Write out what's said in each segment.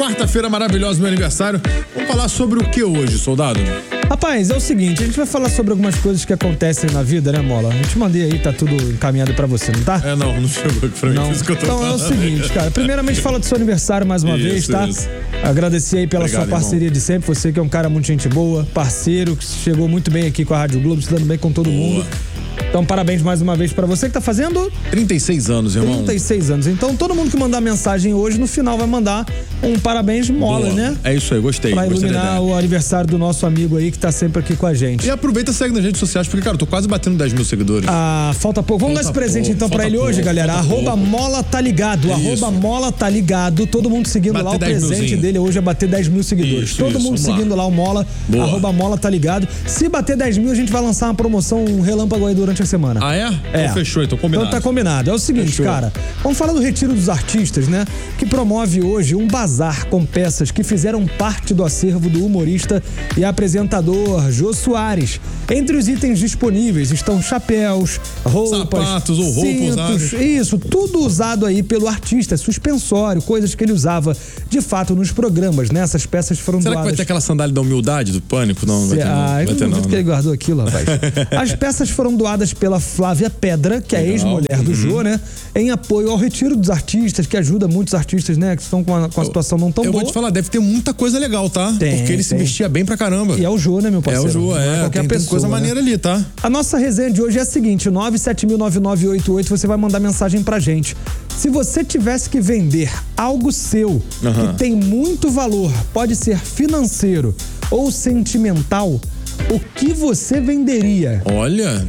Quarta-feira maravilhosa, meu aniversário. Vamos falar sobre o que hoje, soldado? Rapaz, é o seguinte, a gente vai falar sobre algumas coisas que acontecem na vida, né, Mola? Eu te mandei aí, tá tudo encaminhado pra você, não tá? Não chegou aqui pra mim. Não. Isso que eu tô Então falando. é o seguinte, cara. Primeiramente, fala do seu aniversário mais uma vez, tá? Isso. Agradecer aí pela Obrigado, sua parceria de sempre. Você que é um cara muito gente boa, parceiro, que chegou muito bem aqui com a Rádio Globo, se dando bem com todo mundo. Então, parabéns mais uma vez pra você que tá fazendo 36 anos, irmão. 36 anos. Então, todo mundo que mandar mensagem hoje, no final vai mandar um parabéns Mola, Boa. né? É isso aí, gostei. Pra Gostei da iluminar ideia. o aniversário do nosso amigo aí que tá sempre aqui com a gente. E aproveita e segue nas redes sociais, porque, cara, eu tô quase batendo 10 mil seguidores. Ah, falta pouco. Vamos dar esse presente pouco, então pra falta ele hoje, pouco, galera. falta Arroba pouco. Mola tá ligado. Isso. Arroba Mola tá ligado. Todo mundo seguindo Bater lá. O 10 presente milzinho. dele hoje é bater 10 mil seguidores. Isso, Todo mundo vamos lá. seguindo lá o Mola. Boa. Arroba Mola tá ligado. Se bater 10 mil, a gente vai lançar uma promoção, um relâmpago aí durante a semana. Ah, é? É. Então fechou, então combinado. Então tá combinado. É o seguinte, Fechou. cara. Vamos falar do Retiro dos Artistas, né? Que promove hoje um bazar com peças que fizeram parte do acervo do humorista e apresentador Jô Soares. Entre os itens disponíveis estão chapéus, roupas, Sapatos ou roupa cintos, usada. isso, tudo usado aí pelo artista, suspensório, coisas que ele usava de fato nos programas, né? Essas peças foram Será que vai doadas. ter aquela sandália da humildade, do Pânico? Não, vai ter não. Ah, Vai eu ter não não, duvido que né? ele guardou aquilo, rapaz. As peças foram doadas pela Flávia Pedra, que é a Legal. ex-mulher do Jô, né? Em apoio ao Retiro dos Artistas, que ajuda muitos artistas, né? Que estão com a situação não tão Eu boa. vou te falar, deve ter muita coisa legal, tá? Tem, Porque ele se tem. vestia bem pra caramba. E é o Jô, né, meu É parceiro? o Jô, Não é. qualquer Tem pessoa, coisa né? maneira ali, tá? A nossa resenha de hoje é a seguinte: 9709988, você vai mandar mensagem pra gente. Se você tivesse que vender algo seu que tem muito valor, pode ser financeiro ou sentimental, o que você venderia? Olha,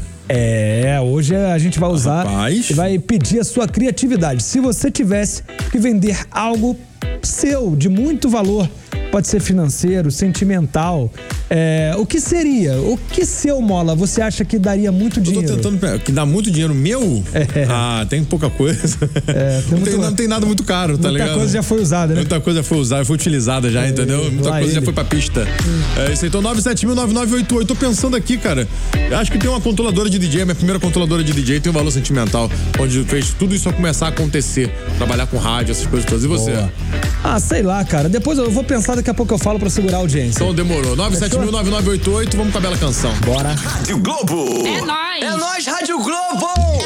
Hoje a gente vai usar Rapaz. e vai pedir a sua criatividade. Se você tivesse que vender algo seu de muito valor, pode ser financeiro, sentimental, o que seria? O que seu, Mola, você acha que daria muito eu dinheiro? tô tentando... Que dá muito dinheiro meu? Ah, tem pouca coisa. Não tem nada muito caro, tá ligado? Muita coisa já foi usada, né? Muita coisa foi usada, foi utilizada já, entendeu? Muita lá coisa já ele. foi pra pista. É isso aí, então 9709988. Tô pensando aqui, cara, eu acho que tem uma controladora de DJ, a minha primeira controladora de DJ tem um valor sentimental, onde fez tudo isso a começar a acontecer. Trabalhar com rádio, essas coisas todas. E você? Boa. Ah, sei lá, cara. Depois eu vou pensar, daqui a pouco eu falo pra segurar a audiência. Então demorou. 9709988, vamos com a bela canção. Bora. Rádio Globo. É nóis! É nóis, Rádio Globo!